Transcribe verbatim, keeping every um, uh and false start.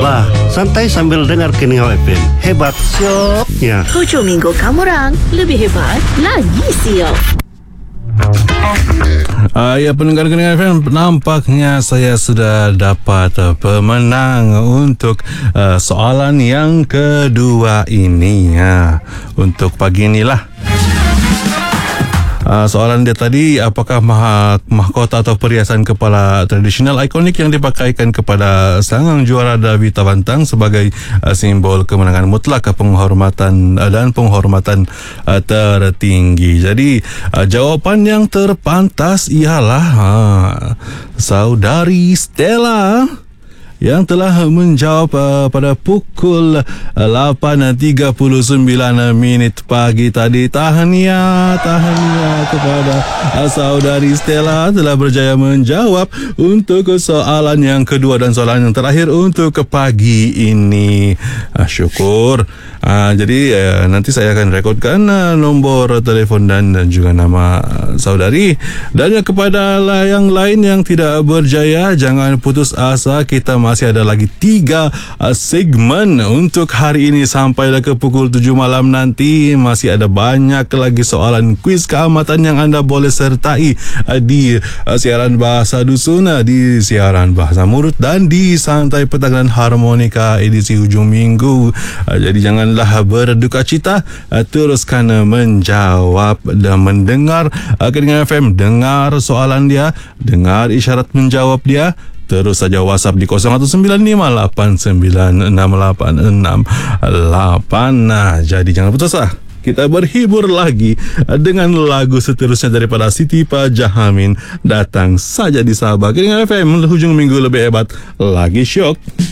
Wah, santai sambil dengar Keningau F M. Hebat sioknya. Hujung minggu kamu orang lebih hebat lagi siok. Uh, ya, pendengar Keningau F M, nampaknya saya sudah dapat uh, pemenang untuk uh, soalan yang kedua ini ya. Untuk pagi inilah. Uh, soalan dia tadi, apakah mah- mahkota atau perhiasan kepala tradisional ikonik yang dipakaikan kepada sang juara Davita Bantang sebagai uh, simbol kemenangan mutlak, penghormatan uh, dan penghormatan uh, tertinggi. Jadi uh, jawapan yang terpantas ialah uh, saudari Stella yang telah menjawab uh, pada pukul uh, lapan tiga puluh sembilan minit pagi tadi. Tahniah, tahniah kepada uh, saudari Stella telah berjaya menjawab untuk soalan yang kedua dan soalan yang terakhir untuk pagi ini. Uh, syukur. Uh, jadi uh, nanti saya akan rekodkan uh, nombor telefon dan, dan juga nama uh, saudari. Dan uh, kepada yang lain yang tidak berjaya, jangan putus asa. Kita masih ada lagi tiga uh, segmen untuk hari ini sampai ke pukul tujuh malam nanti. Masih ada banyak lagi soalan kuis keamatan yang anda boleh sertai uh, di uh, siaran bahasa dusun, uh, di siaran bahasa mulut dan di santai petang dan harmonika edisi hujung minggu. Uh, jadi janganlah berduka cita, uh, teruskan uh, menjawab dan mendengar uh, Keningau F M. Dengar soalan dia, dengar isyarat menjawab dia. Terus saja WhatsApp di kosong satu sembilan lima lapan sembilan enam lapan enam lapan. Nah, jadi jangan putus asa. Kita berhibur lagi dengan lagu seterusnya daripada Siti Pajahamin. Datang saja di Sabah. Keningau F M, hujung minggu lebih hebat lagi syok.